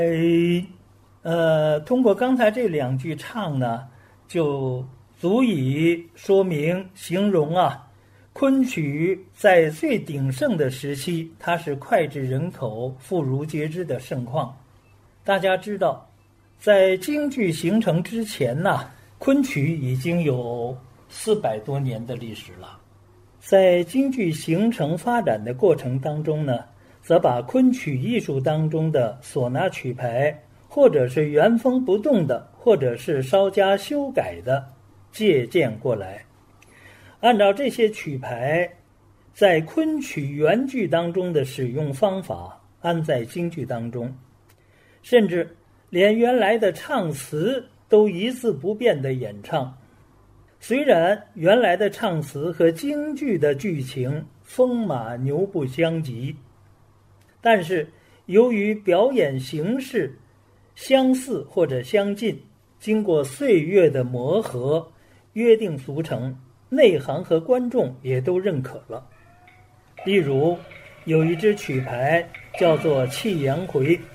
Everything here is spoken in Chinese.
通过刚才这两句唱呢，就足以说明形容昆曲在最鼎盛的时期，它是脍炙人口、妇孺皆知的盛况。大家知道，在京剧形成之前昆曲已经有400多年的历史了。在京剧形成发展的过程当中呢，则把昆曲艺术当中的唢呐曲牌，或者是原封不动的，或者是稍加修改的借鉴过来，按照这些曲牌在昆曲原剧当中的使用方法安在京剧当中，甚至连原来的唱词都一字不变的演唱。虽然原来的唱词和京剧的剧情风马牛不相及，但是由于表演形式相似或者相近，经过岁月的磨合，约定俗成，内行和观众也都认可了。例如有一支曲牌叫做《弃阳回》，